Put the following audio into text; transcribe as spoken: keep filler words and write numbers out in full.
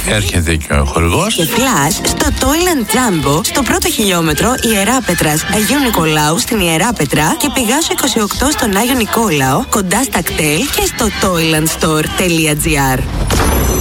έρχεται και ο χορηγός. Και Flash στο Toyland Jumbo, στο πρώτο χιλιόμετρο Ιεράπετρας Αγίου Νικολάου στην Ιεράπετρα και Πηγάσου είκοσι οκτώ στον Άγιο Νικόλαο, κοντά στα κτέλ και στο toylandstore τελεία gr.